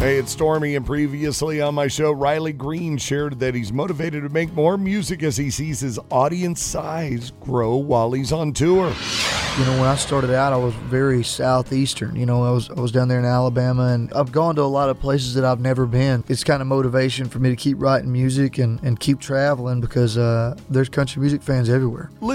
Hey, it's Stormy, and previously on my show, Riley Green shared that he's motivated to make more music as he sees his audience size grow while he's on tour. You know, when I started out, I was very southeastern. You know, I was down there in Alabama, and I've gone to a lot of places that I've never been. It's kind of motivation for me to keep writing music and keep traveling because there's country music fans everywhere.